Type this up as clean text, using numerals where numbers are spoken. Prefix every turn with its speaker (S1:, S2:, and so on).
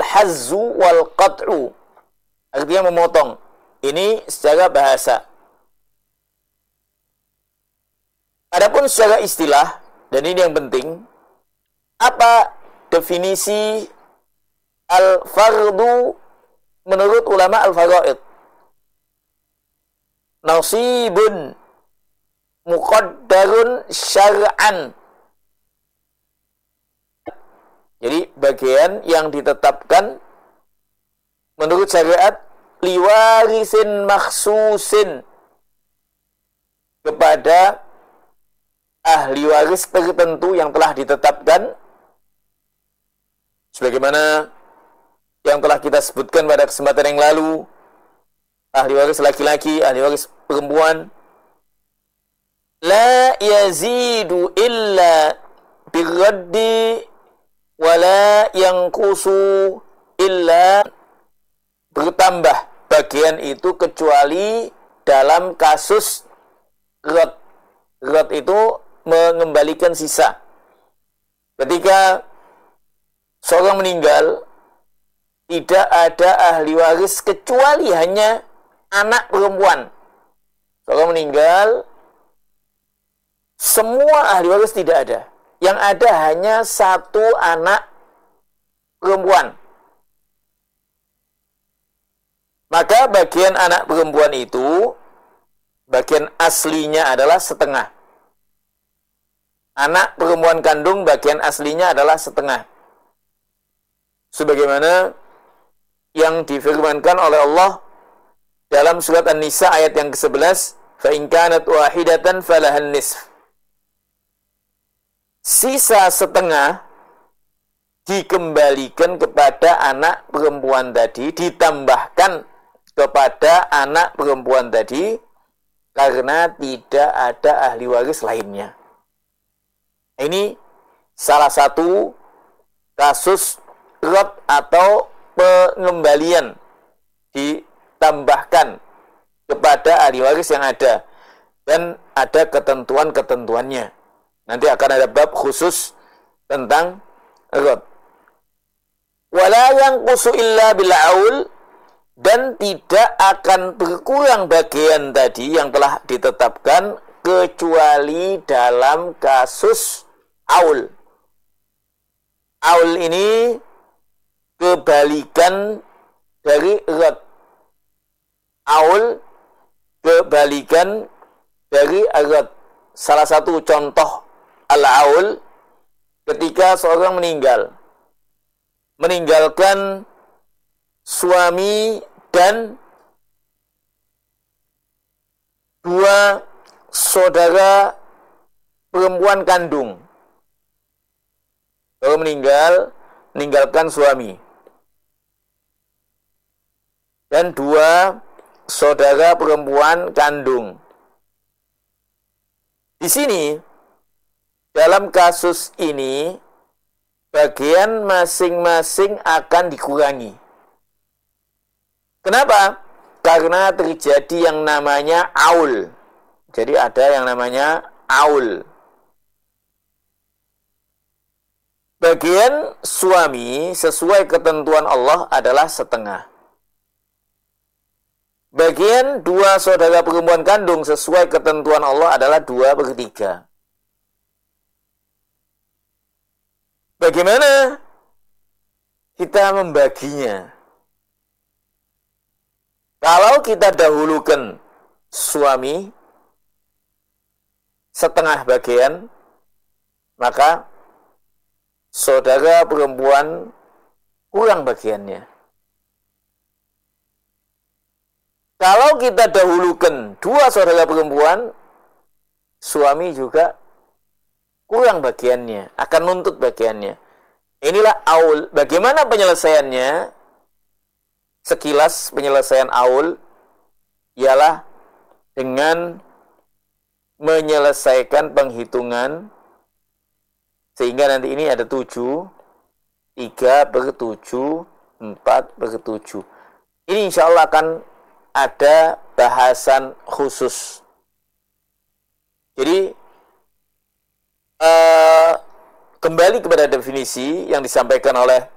S1: al-hazzu wal qat'u. Artinya memotong. Ini secara bahasa. Adapun secara istilah, dan ini yang penting, apa definisi al-fardu menurut ulama al-faraid? Nasibun muqaddarun syar'an. Jadi bagian yang ditetapkan menurut syariat liwarisin makhsusin, kepada ahli waris tertentu yang telah ditetapkan, sebagaimana yang telah kita sebutkan pada kesempatan yang lalu, ahli waris laki-laki, ahli waris perempuan. La yazidu illa birraddi wala yanqusu illa, bertambah bagian itu kecuali dalam kasus rad. Rad itu mengembalikan sisa. Ketika seorang meninggal, tidak ada ahli waris kecuali hanya anak perempuan. Seorang meninggal, semua ahli waris tidak ada. Yang ada hanya satu anak perempuan. Maka bagian anak perempuan itu, bagian aslinya adalah setengah. Anak perempuan kandung bagian aslinya adalah setengah. Sebagaimana yang difirmankan oleh Allah dalam surat An-Nisa ayat yang ke-11, fa in kanat wahidatan falahan nisf. Sisa setengah dikembalikan kepada anak perempuan tadi, ditambahkan kepada anak perempuan tadi, karena tidak ada ahli waris lainnya. Ini salah satu kasus rad atau pengembalian, ditambahkan kepada ahli waris yang ada, dan ada ketentuan-ketentuannya. Nanti akan ada bab khusus tentang rad. Wala yanqusu illa bil aul, dan tidak akan berkurang bagian tadi yang telah ditetapkan kecuali dalam kasus aul. Aul ini kebalikan dari rad. Aul kebalikan dari rad. Salah satu contoh al-aul, ketika seorang meninggalkan suami dan dua saudara perempuan kandung. Kalau meninggalkan suami dan dua saudara perempuan kandung. Di sini, dalam kasus ini, bagian masing-masing akan dikurangi. Kenapa? Karena terjadi yang namanya aul. Jadi ada yang namanya aul. Bagian suami sesuai ketentuan Allah adalah setengah. Bagian dua saudara perempuan kandung sesuai ketentuan Allah adalah 2/3. Bagaimana kita membaginya? Kalau kita dahulukan suami setengah bagian, maka saudara perempuan kurang bagiannya. Kalau kita dahulukan dua saudara perempuan, suami juga kurang bagiannya, akan nuntut bagiannya. Inilah aul. Bagaimana penyelesaiannya? Sekilas penyelesaian aul ialah dengan menyelesaikan penghitungan sehingga nanti ini ada 7, 3/7, 4/7. Ini insya Allah akan ada bahasan khusus. Jadi kembali kepada definisi yang disampaikan oleh